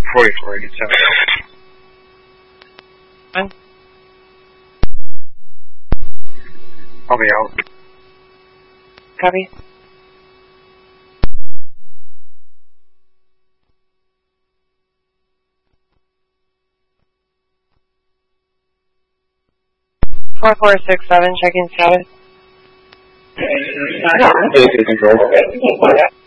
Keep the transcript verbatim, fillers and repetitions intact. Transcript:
forty-four eighty-seven. Fine. I'll be out. Copy. Four four six seven, checking status. Control.